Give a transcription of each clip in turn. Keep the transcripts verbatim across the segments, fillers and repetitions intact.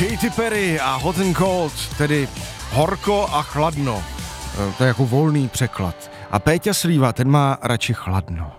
Katy Perry a Hot and Cold, tedy horko a chladno. To je jako volný překlad. A Péťa Slíva, ten má radši chladno.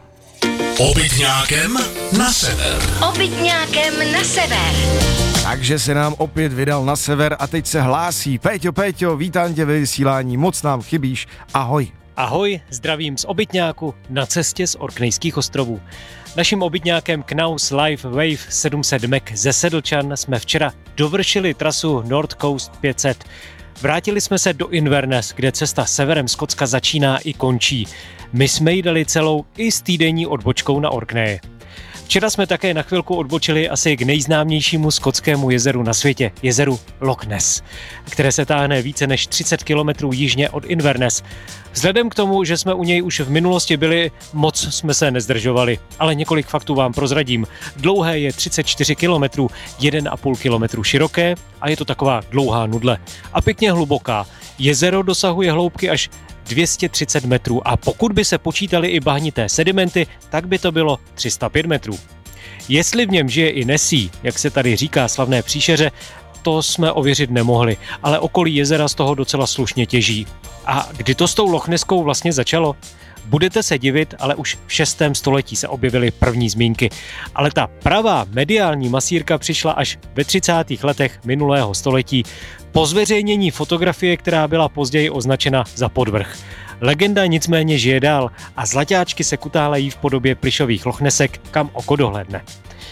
Obytňákem na sever. Obytňákem na sever. Takže se nám opět vydal na sever a teď se hlásí. Péťo, Péťo, vítám tě ve vysílání, moc nám chybíš, ahoj. Ahoj, zdravím z Obytňáku na cestě z Orknejských ostrovů. Naším obytňákem Knaus Live Wave sedm set Mac ze Sedlčan jsme včera dovršili trasu North Coast pět set. Vrátili jsme se do Inverness, kde cesta severem Skotska začíná i končí. My jsme ji dali celou i s týdenní odbočkou na Orkneje. Včera jsme také na chvilku odbočili asi k nejznámějšímu skotskému jezeru na světě, jezeru Loch Ness, které se táhne více než třicet kilometrů jižně od Inverness. Vzhledem k tomu, že jsme u něj už v minulosti byli, moc jsme se nezdržovali, ale několik faktů vám prozradím. Dlouhé je třicet čtyři kilometrů, jeden a půl kilometru široké a je to taková dlouhá nudle. A pěkně hluboká. Jezero dosahuje hloubky až dvě stě třicet metrů a pokud by se počítali i bahnité sedimenty, tak by to bylo tři sta pět metrů. Jestli v něm žije i Nessie, jak se tady říká slavné příšeře, to jsme ověřit nemohli, ale okolí jezera z toho docela slušně těží. A kdy to s tou Lochneskou vlastně začalo? Budete se divit, ale už v šestém století se objevily první zmínky. Ale ta pravá mediální masírka přišla až ve třicátých letech minulého století po zveřejnění fotografie, která byla později označena za podvrh. Legenda nicméně žije dál a zlaťáčky se kutálejí v podobě plyšových lochnesek, kam oko dohlédne.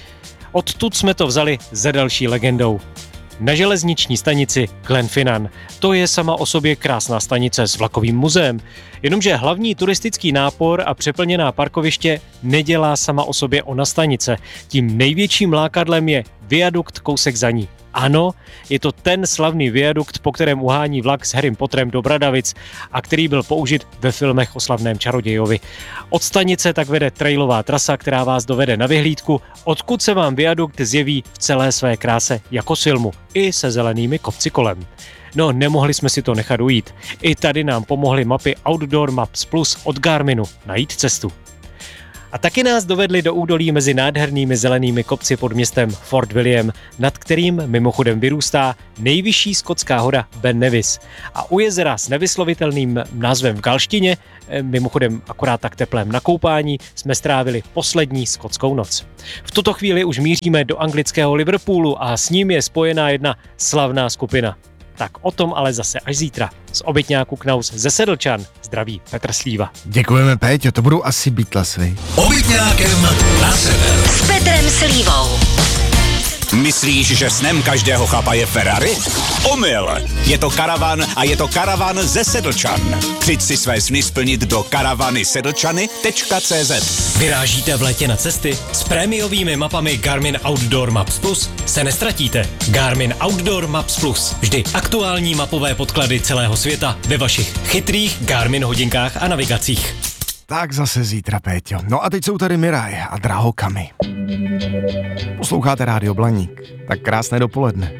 Odtud jsme to vzali za další legendou. Na železniční stanici Glenfinnan. To je sama o sobě krásná stanice s vlakovým muzeem. Jenomže hlavní turistický nápor a přeplněná parkoviště nedělá sama o sobě ona stanice. Tím největším lákadlem je viadukt kousek za ní. Ano, je to ten slavný viadukt, po kterém uhání vlak s Harrym Potterem do Bradavic a který byl použit ve filmech o slavném čarodějovi. Od stanice tak vede trailová trasa, která vás dovede na vyhlídku, odkud se vám viadukt zjeví v celé své kráse jako z filmu, i se zelenými kopci kolem. No, nemohli jsme si to nechat ujít. I tady nám pomohly mapy Outdoor Maps Plus od Garminu najít cestu. A taky nás dovedli do údolí mezi nádhernými zelenými kopci pod městem Fort William, nad kterým mimochodem vyrůstá nejvyšší skotská hora Ben Nevis. A u jezera s nevyslovitelným názvem v galštině, mimochodem akorát tak teplém na koupání, jsme strávili poslední skotskou noc. V tuto chvíli už míříme do anglického Liverpoolu a s ním je spojená jedna slavná skupina. Tak o tom ale zase až zítra. Z Obytňáku Knaus ze Sedlčan zdraví Petr Slíva. Děkujeme, Péťo, to budou asi Beatles, vy. Obytňákem na sever. S Petrem Slívou. Myslíš, že snem každého chlapa je Ferrari? Omyl! Je to karavan a je to karavan ze Sedlčan. Přijď si své sny splnit do karavany sedlčany tečka cé zet. Vyrážíte v létě na cesty? S prémiovými mapami Garmin Outdoor Maps Plus se nestratíte. Garmin Outdoor Maps Plus. Vždy aktuální mapové podklady celého světa ve vašich chytrých Garmin hodinkách a navigacích. Tak zase zítra, Péťo. No a teď jsou tady Miraj a Drahokamy. Posloucháte Rádio Blaník. Tak krásné dopoledne.